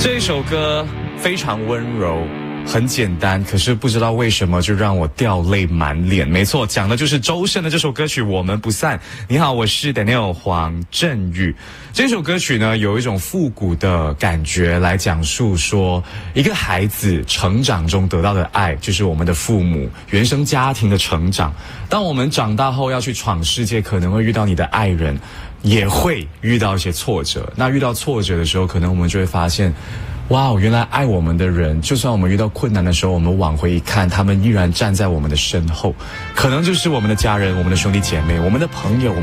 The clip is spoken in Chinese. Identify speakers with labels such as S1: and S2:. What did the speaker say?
S1: 这首歌非常温柔，很简单，可是不知道为什么就让我掉泪满脸。没错，讲的就是周深的这首歌曲《我们不散》。你好，我是 Daniel 黄振宇。这首歌曲呢，有一种复古的感觉，来讲述说一个孩子成长中得到的爱，就是我们的父母原生家庭的成长。当我们长大后要去闯世界，可能会遇到你的爱人，也会遇到一些挫折。那遇到挫折的时候，可能我们就会发现，哇，原来爱我们的人，就算我们遇到困难的时候，我们往回一看，他们依然站在我们的身后，可能就是我们的家人、我们的兄弟姐妹、我们的朋友。